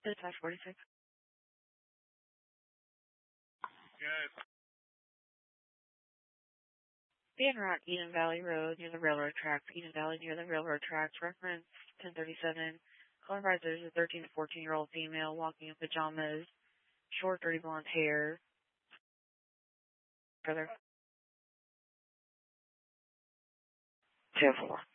Dispatch 46. Yes. Van Rock, Eden Valley Road, near the railroad tracks. Eden Valley, near the railroad tracks. Reference 1037. Caller advisor is a 13 to 14-year-old female walking in pajamas, short, dirty blonde hair. Further. 204.